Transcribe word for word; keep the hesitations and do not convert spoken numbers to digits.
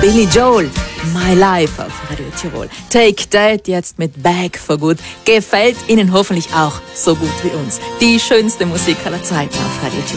Billy Joel, My Life auf Radio Tirol. Take That jetzt mit Back for Good. Gefällt Ihnen hoffentlich auch so gut wie uns. Die schönste Musik aller Zeiten auf Radio Tirol.